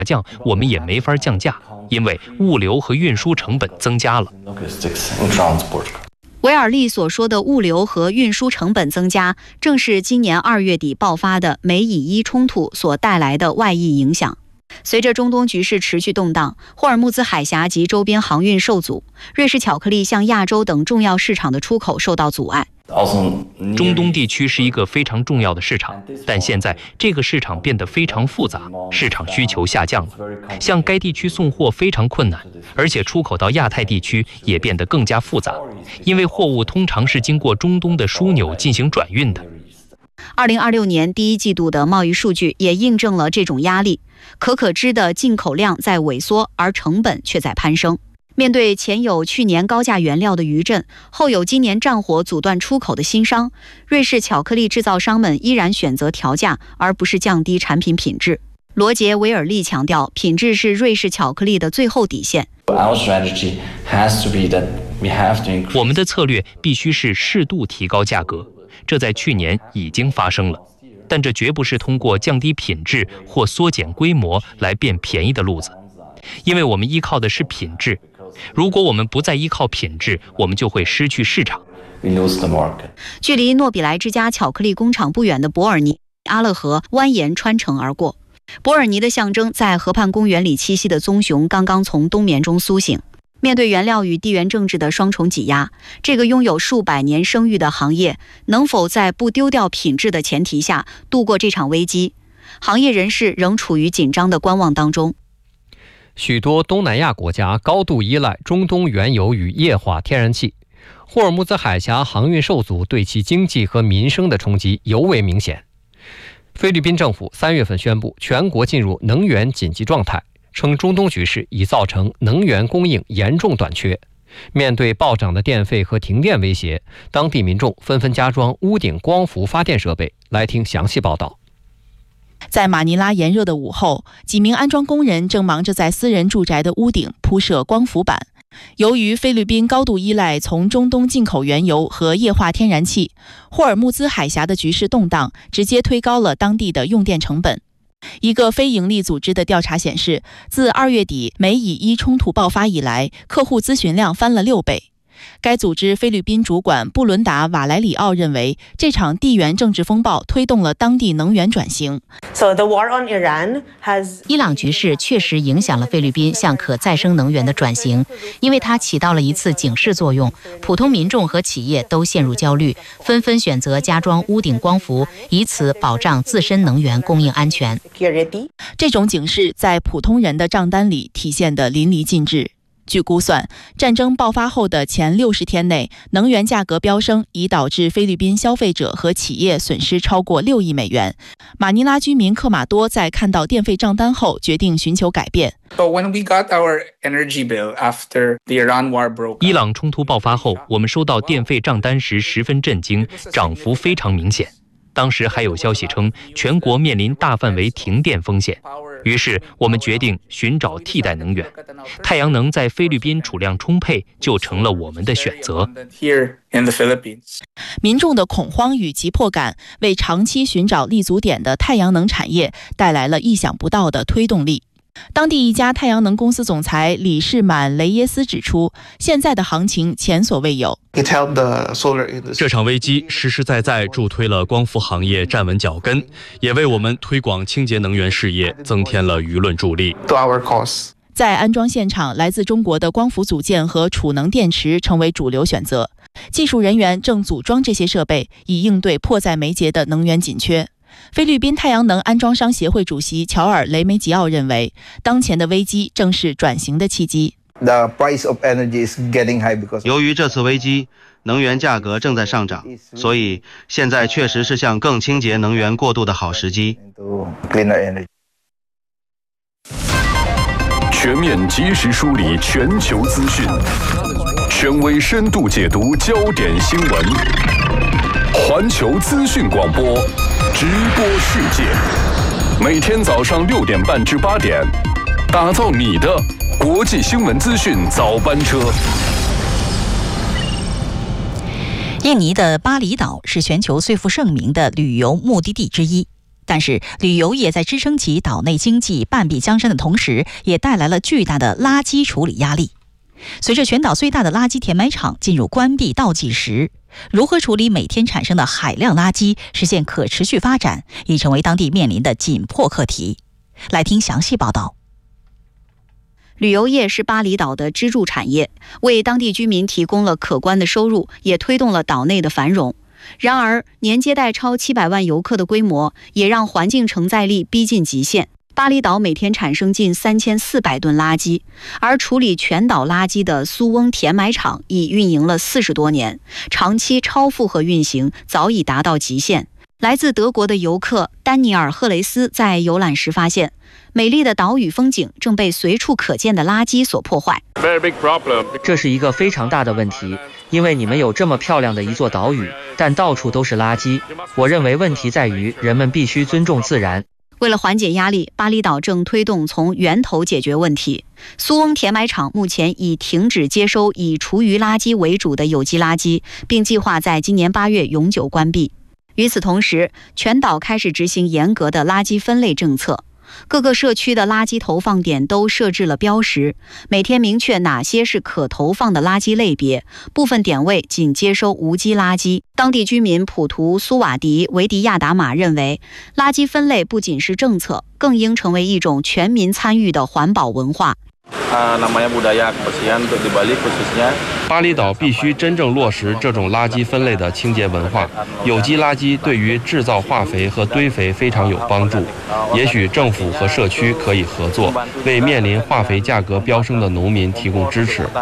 降，我们也没法降价，因为物流和运输成本增加了。 韦尔利所说的物流和运输成本增加，正是今年2月底爆发的美以伊冲突所带来的外溢影响。随着中东局势持续动荡，霍尔木兹海峡及周边航运受阻，瑞士巧克力向亚洲等重要市场的出口受到阻碍。 中东地区是一个非常重要的市场，但现在这个市场变得非常复杂，市场需求下降了，向该地区送货非常困难，而且出口到亚太地区也变得更加复杂，因为货物通常是经过中东的枢纽进行转运的。 2026年第1季度的贸易数据也印证了这种压力，可知的进口量在萎缩，而成本却在攀升。面对前有去年高价原料的余震，后有今年战火阻断出口的新伤，瑞士巧克力制造商们依然选择调价，而不是降低产品品质。罗杰·韦尔利强调，品质是瑞士巧克力的最后底线。 我们的策略必须是适度提高价格，这在去年已经发生了，但这绝不是通过降低品质或缩减规模来变便宜的路子，因为我们依靠的是品质。如果我们不再依靠品质，我们就会失去市场。 距离诺比莱之家巧克力工厂不远的伯尔尼阿勒河蜿蜒穿城而过。伯尔尼的象征在河畔公园里栖息的棕熊刚刚从冬眠中苏醒。面对原料与地缘政治的双重挤压，这个拥有数百年声誉的行业能否在不丢掉品质的前提下度过这场危机？行业人士仍处于紧张的观望当中。 许多东南亚国家高度依赖中东原油与液化天然气，霍尔木兹海峡航运受阻对其经济和民生的冲击尤为明显。菲律宾政府3月份宣布全国进入能源紧急状态，称中东局势已造成能源供应严重短缺。面对暴涨的电费和停电威胁，当地民众纷纷加装屋顶光伏发电设备。来听详细报道。 在马尼拉炎热的午后，几名安装工人正忙着在私人住宅的屋顶铺设光伏板。由于菲律宾高度依赖从中东进口原油和液化天然气，霍尔木兹海峡的局势动荡，直接推高了当地的用电成本。一个非营利组织的调查显示，自2月底美以伊冲突爆发以来，客户咨询量翻了6倍。该组织菲律宾主管布伦达·瓦莱里奥认为，这场地缘政治风暴推动了当地能源转型。 伊朗局势确实影响了菲律宾向可再生能源的转型，因为它起到了一次警示作用，普通民众和企业都陷入焦虑，纷纷选择加装屋顶光伏，以此保障自身能源供应安全。 这种警示在普通人的账单里体现得淋漓尽致。据估算，战争爆发后的前60天内，能源价格飙升已导致菲律宾消费者和企业损失超过6亿美元。马尼拉居民克马多在看到电费账单后，决定寻求改变。 伊朗冲突爆发后，我们收到电费账单时十分震惊，涨幅非常明显。当时还有消息称全国面临大范围停电风险，于是我们决定寻找替代能源。太阳能在菲律宾储量充沛，就成了我们的选择。 民众的恐慌与急迫感为长期寻找立足点的太阳能产业带来了意想不到的推动力。当地一家太阳能公司总裁李士满·雷耶斯指出，现在的行情前所未有。 这场危机实实在在助推了光伏行业站稳脚跟，也为我们推广清洁能源事业增添了舆论助力。 在安装现场，来自中国的光伏组件和储能电池成为主流选择。技术人员正组装这些设备，以应对迫在眉睫的能源紧缺。菲律宾太阳能安装商协会主席乔尔·雷梅吉奥认为，当前的危机正是转型的契机。 由于这次危机，能源价格正在上涨，所以现在确实是向更清洁能源过渡的好时机。 全面及时梳理全球资讯，权威深度解读焦点新闻。环球资讯广播，直播世界，每天早上6点半至8点，打造你的国际新闻资讯早班车。 印尼的巴厘岛是全球最负盛名的旅游目的地之一。 但是旅游业在支撑起岛内经济半壁江山的同时，也带来了巨大的垃圾处理压力。随着全岛最大的垃圾填埋场进入关闭倒计时，如何处理每天产生的海量垃圾，实现可持续发展，已成为当地面临的紧迫课题。来听详细报道。 旅游业是巴厘岛的支柱产业，为当地居民提供了可观的收入，也推动了岛内的繁荣。然而，年接待超700万游客的规模，也让环境承载力逼近极限。巴厘岛每天产生近3400吨垃圾，而处理全岛垃圾的苏翁填埋场已运营了40多年，长期超负荷运行早已达到极限。来自德国的游客丹尼尔·赫雷斯在游览时发现，美丽的岛屿风景正被随处可见的垃圾所破坏。 这是一个非常大的问题，因为你们有这么漂亮的一座岛屿，但到处都是垃圾。我认为问题在于人们必须尊重自然。 为了缓解压力，巴厘岛正推动从源头解决问题。苏翁填埋场目前已停止接收以厨余垃圾为主的有机垃圾，并计划在今年8月永久关闭。与此同时，全岛开始执行严格的垃圾分类政策。各个社区的垃圾投放点都设置了标识，每天明确哪些是可投放的垃圾类别，部分点位仅接收无机垃圾。当地居民普图苏瓦迪维迪亚达马认为，垃圾分类不仅是政策，更应成为一种全民参与的环保文化。 巴厘岛必须真正落实这种垃圾分类的清洁文化。有机垃圾对于制造化肥和堆肥非常有帮助。也许政府和社区可以合作，为面临化肥价格飙升的农民提供支持。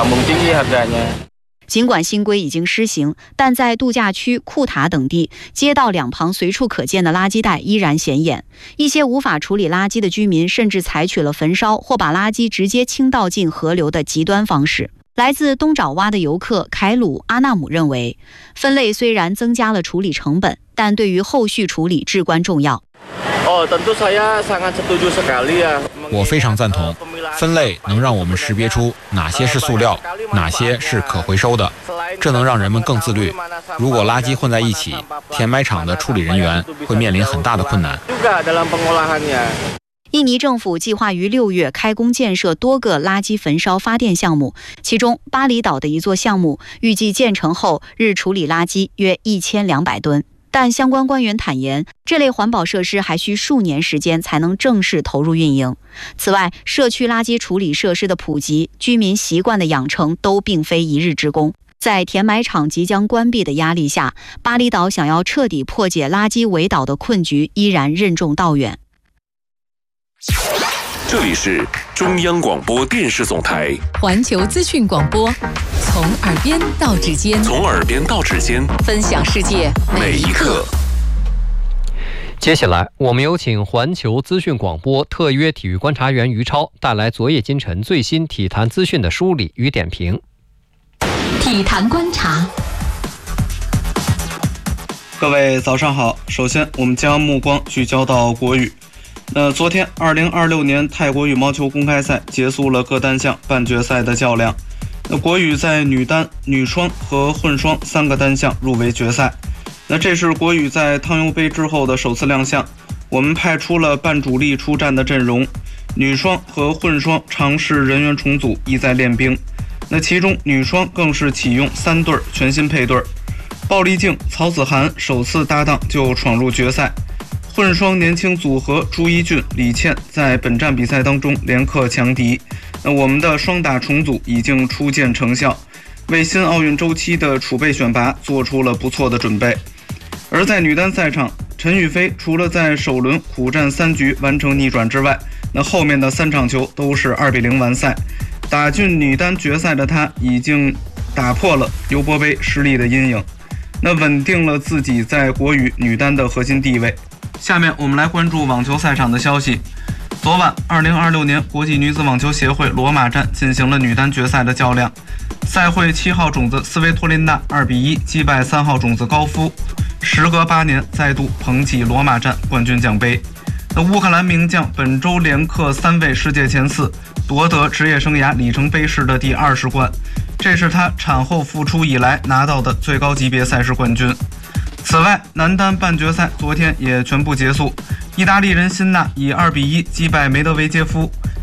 尽管新规已经施行，但在度假区、库塔等地，街道两旁随处可见的垃圾袋依然显眼。一些无法处理垃圾的居民甚至采取了焚烧或把垃圾直接倾倒进河流的极端方式。来自东爪哇的游客凯鲁·阿纳姆认为，分类虽然增加了处理成本，但对于后续处理至关重要。 我非常赞同，分类能让我们识别出哪些是塑料，哪些是可回收的，这能让人们更自律。如果垃圾混在一起，填埋场的处理人员会面临很大的困难。 印尼政府计划于6月开工建设多个垃圾焚烧发电项目，其中巴厘岛的一座项目预计建成后日处理垃圾约1200吨。但相关官员坦言，这类环保设施还需数年时间才能正式投入运营。此外，社区垃圾处理设施的普及、居民习惯的养成都并非一日之功。在填埋场即将关闭的压力下，巴厘岛想要彻底破解垃圾围岛的困局，依然任重道远。 这里是中央广播电视总台环球资讯广播，从耳边到指尖，分享世界每一刻。 接下来，我们有请环球资讯广播特约体育观察员于超带来昨夜今晨最新体坛资讯的梳理与点评。 体坛观察。 各位早上好，首先我们将目光聚焦到国羽。昨天2026年泰国羽毛球公开赛结束了各单项半决赛的较量。国羽在女单、女双和混双3个单项入围决赛。这是国羽在汤尤杯之后的首次亮相。我们派出了半主力出战的阵容，女双和混双尝试人员重组，意在练兵。其中女双更是启用3对全新配对，鲍丽静、曹子涵首次搭档就闯入决赛。混双年轻组合朱一俊、李倩在本站比赛当中连克强敌。我们的双打重组已经初见成效，为新奥运周期的储备选拔做出了不错的准备。而在女单赛场，陈雨菲除了在首轮苦战3局完成逆转之外，后面的3场球都是2-0完赛。打进女单决赛的她已经打破了尤伯杯失利的阴影，稳定了自己在国羽女单的核心地位。下面我们来关注网球赛场的消息。昨晚2026年国际女子网球协会罗马站进行了女单决赛的较量，赛会7号种子斯维托琳娜2-1击败3号种子高夫，时隔8年再度捧起罗马站冠军奖杯。乌克兰名将本周连克3位世界前4，夺得职业生涯里程碑式的第20冠，这是他产后复出以来拿到的最高级别赛事冠军。 此外，男单半决赛昨天也全部结束，意大利人辛纳以2-1击败梅德韦杰夫，